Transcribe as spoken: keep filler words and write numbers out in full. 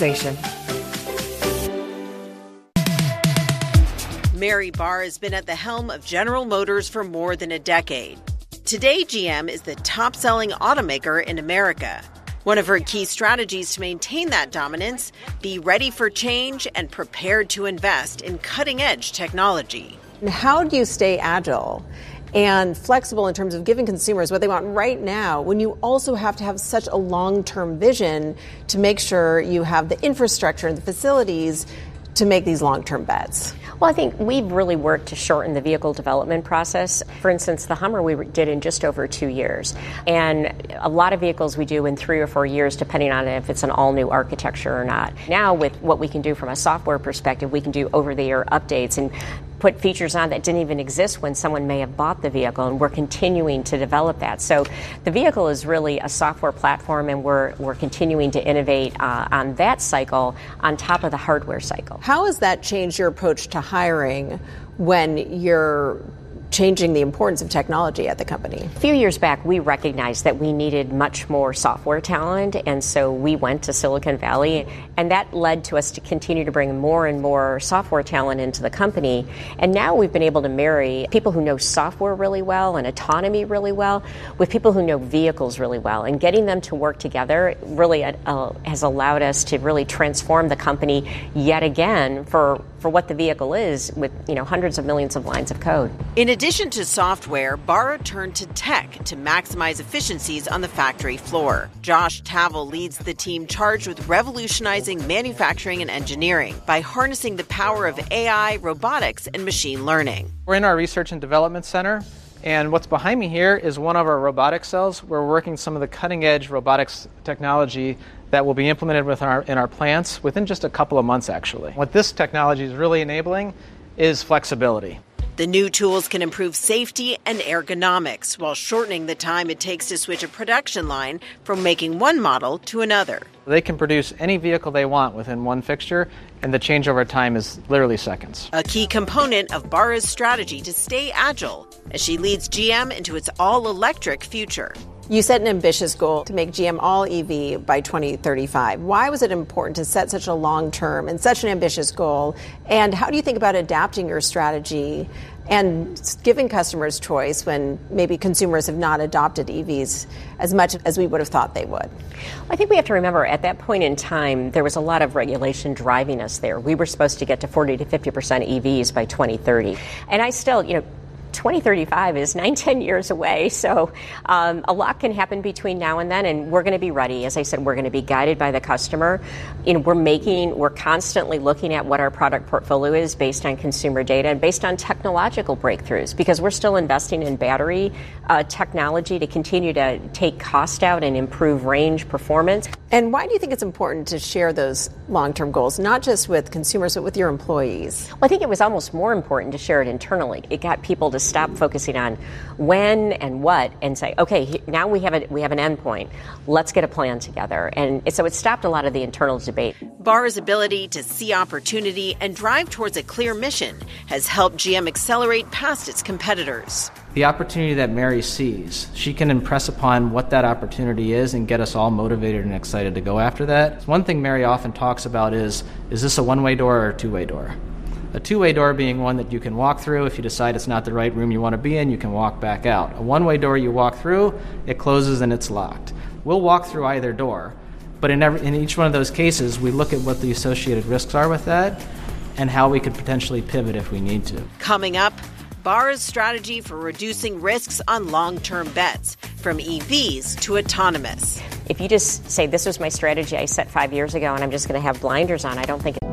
conversation. Mary Barra has been at the helm of General Motors for more than a decade. Today, G M is the top-selling automaker in America. One of her key strategies to maintain that dominance, be ready for change and prepared to invest in cutting-edge technology. How do you stay agile and flexible in terms of giving consumers what they want right now when you also have to have such a long-term vision to make sure you have the infrastructure and the facilities to make these long-term bets? Well, I think we've really worked to shorten the vehicle development process. For instance, the Hummer we did in just over two years. And a lot of vehicles we do in three or four years, depending on if it's an all-new architecture or not. Now, with what we can do from a software perspective, we can do over-the-air updates and put features on that didn't even exist when someone may have bought the vehicle, and we're continuing to develop that. So the vehicle is really a software platform, and we're we're continuing to innovate uh, on that cycle on top of the hardware cycle. How has that changed your approach to hiring when you're changing the importance of technology at the company? A few years back, we recognized that we needed much more software talent, and so we went to Silicon Valley, and that led to us to continue to bring more and more software talent into the company. And now we've been able to marry people who know software really well and autonomy really well with people who know vehicles really well, and getting them to work together really uh, has allowed us to really transform the company yet again for for what the vehicle is, with you know hundreds of millions of lines of code. In addition to software, Barra turned to tech to maximize efficiencies on the factory floor. Josh Tavel leads the team charged with revolutionizing manufacturing and engineering by harnessing the power of A I, robotics, and machine learning. We're in our research and development center, and what's behind me here is one of our robotic cells. We're working some of the cutting-edge robotics technology that will be implemented within our, in our plants within just a couple of months, actually. What this technology is really enabling is flexibility. The new tools can improve safety and ergonomics while shortening the time it takes to switch a production line from making one model to another. They can produce any vehicle they want within one fixture, and the changeover time is literally seconds. A key component of Barra's strategy to stay agile as she leads G M into its all-electric future. You set an ambitious goal to make G M all E V by twenty thirty-five. Why was it important to set such a long-term and such an ambitious goal? And how do you think about adapting your strategy and giving customers choice when maybe consumers have not adopted E Vs as much as we would have thought they would? I think we have to remember at that point in time, there was a lot of regulation driving us there. We were supposed to get to forty to fifty percent E Vs by twenty thirty. And I still, you know, twenty thirty-five is nine, ten years away, so um, a lot can happen between now and then, and we're going to be ready. As I said, we're going to be guided by the customer. You know, we're making, we're constantly looking at what our product portfolio is based on consumer data and based on technological breakthroughs, because we're still investing in battery uh, technology to continue to take cost out and improve range performance. And why do you think it's important to share those long-term goals, not just with consumers, but with your employees? Well, I think it was almost more important to share it internally. It got people to stop focusing on when and what and say, okay, now we have a, we have an endpoint. Let's get a plan together. And so it stopped a lot of the internal debate. Barra's ability to see opportunity and drive towards a clear mission has helped G M accelerate past its competitors. The opportunity that Mary sees, she can impress upon what that opportunity is and get us all motivated and excited to go after that. One thing Mary often talks about is, is this a one-way door or a two-way door? A two-way door being one that you can walk through. If you decide it's not the right room you want to be in, you can walk back out. A one-way door you walk through, it closes and it's locked. We'll walk through either door, but in, every, in each one of those cases, we look at what the associated risks are with that and how we could potentially pivot if we need to. Coming up, Barra's strategy for reducing risks on long-term bets, from E Vs to autonomous. If you just say, this was my strategy I set five years ago and I'm just going to have blinders on, I don't think